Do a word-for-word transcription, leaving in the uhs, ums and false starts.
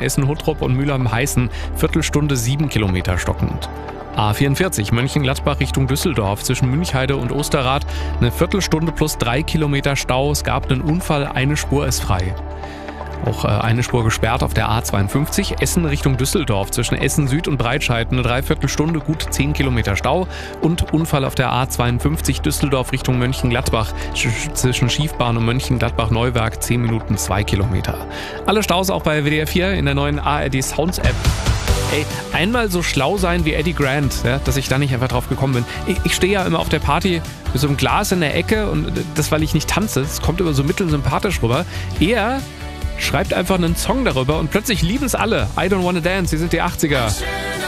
Essen-Huttrup und Mülheim-Heißen, Viertelstunde sieben Kilometer stockend. A vierundvierzig Mönchengladbach Richtung Düsseldorf zwischen Münchheide und Osterrad, eine Viertelstunde plus drei Kilometer Stau. Es gab einen Unfall, eine Spur ist frei. Auch äh, eine Spur gesperrt auf der A zweiundfünfzig, Essen Richtung Düsseldorf zwischen Essen Süd und Breitscheid, eine Dreiviertelstunde, gut zehn Kilometer Stau. Und Unfall auf der A zweiundfünfzig Düsseldorf Richtung Mönchengladbach zwischen Schiefbahn und Mönchengladbach-Neuwerk, zehn Minuten, zwei Kilometer. Alle Staus auch bei W D R vier in der neuen A R D Sounds App. Ey, einmal so schlau sein wie Eddie Grant, ja, dass ich da nicht einfach drauf gekommen bin. Ich, ich stehe ja immer auf der Party mit so einem Glas in der Ecke und das, weil ich nicht tanze. Es kommt immer so mittelsympathisch rüber. Er schreibt einfach einen Song darüber und plötzlich lieben es alle. I don't wanna dance, die sind die achtziger.